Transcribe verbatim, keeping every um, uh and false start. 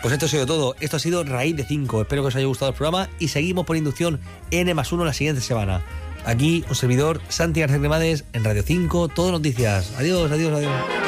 Pues esto ha sido todo. Esto ha sido Raíz de cinco. Espero que os haya gustado el programa y seguimos por inducción N más uno la siguiente semana. Aquí un servidor, Santi García Cremades, en Radio cinco, Todo Noticias. Adiós, adiós, adiós.